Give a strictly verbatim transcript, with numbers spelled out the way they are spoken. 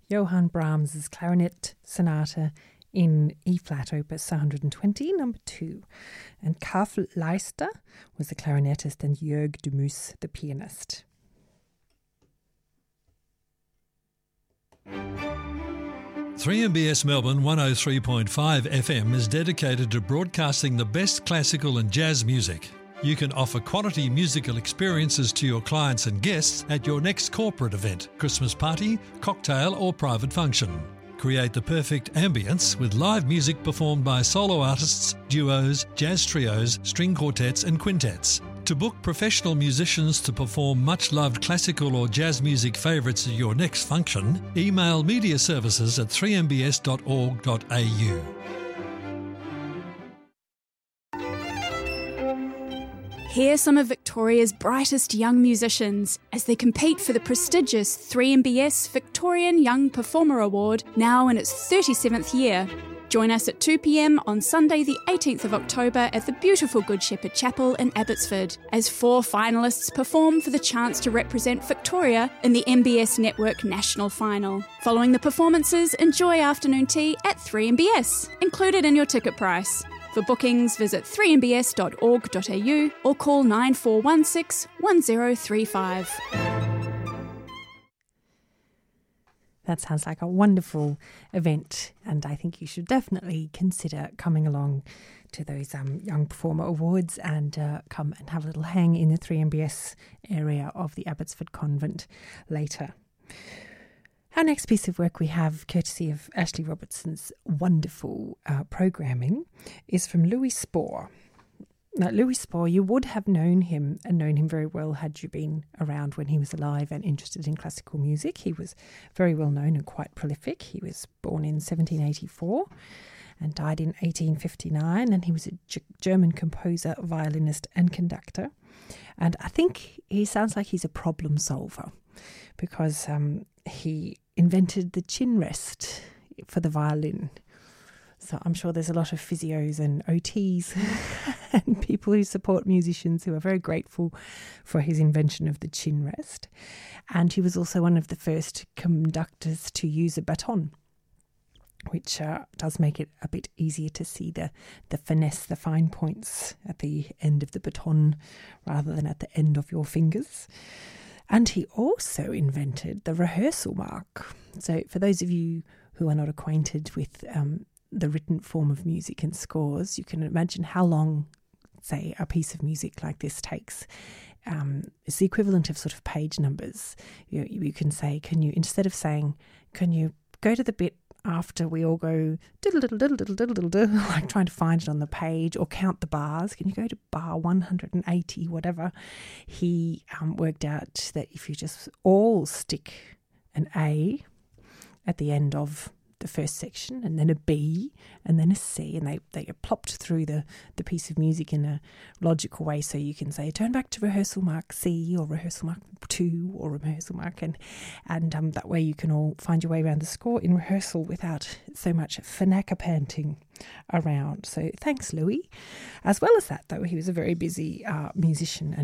Johann Brahms's Clarinet Sonata in E-flat, opus one hundred twenty, number two. And Karl Leister was the clarinetist and Jörg de Muss the pianist. three M B S Melbourne one oh three point five F M is dedicated to broadcasting the best classical and jazz music. You can offer quality musical experiences to your clients and guests at your next corporate event, Christmas party, cocktail or private function. Create the perfect ambience with live music performed by solo artists, duos, jazz trios, string quartets and quintets. To book professional musicians to perform much-loved classical or jazz music favourites at your next function, email media services at three m b s dot org dot a u. Hear some of Victoria's brightest young musicians as they compete for the prestigious three M B S Victorian Young Performer Award, now in its thirty-seventh year. Join us at two p m on Sunday the eighteenth of October at the beautiful Good Shepherd Chapel in Abbotsford, as four finalists perform for the chance to represent Victoria in the M B S Network National Final. Following the performances, enjoy afternoon tea at three M B S, included in your ticket price. For bookings, visit three m b s dot org dot a u or call nine four one six, one zero three five. That sounds like a wonderful event, and I think you should definitely consider coming along to those um, Young Performer Awards and uh, come and have a little hang in the three M B S area of the Abbotsford Convent later. Our next piece of work we have, courtesy of Ashley Robertson's wonderful uh, programming, is from Louis Spohr. Now, Louis Spohr, you would have known him and known him very well had you been around when he was alive and interested in classical music. He was very well known and quite prolific. He was born in seventeen eighty-four and died in eighteen fifty-nine, and he was a G- German composer, violinist and conductor. And I think he sounds like he's a problem solver, because um, he invented the chin rest for the violin. So I'm sure there's a lot of physios and O Ts and people who support musicians who are very grateful for his invention of the chin rest. And he was also one of the first conductors to use a baton, which uh, does make it a bit easier to see the, the finesse, the fine points at the end of the baton rather than at the end of your fingers. And he also invented the rehearsal mark. So for those of you who are not acquainted with um, the written form of music and scores, you can imagine how long, say, a piece of music like this takes. Um, it's the equivalent of sort of page numbers. You, you can say, can you, instead of saying, can you go to the bit after we all go diddle diddle diddle diddle diddle diddle, diddle, like trying to find it on the page or count the bars, can you go to bar one hundred eighty, whatever? He um, worked out that if you just all stick an A at the end of the first section, and then a B, and then a C, and they, they get plopped through the, the piece of music in a logical way, so you can say, turn back to rehearsal mark C, or rehearsal mark two, or rehearsal mark, and, and um, that way you can all find your way around the score in rehearsal without so much fanacca-panting around. So thanks, Louis. As well as that, though, he was a very busy uh, musician and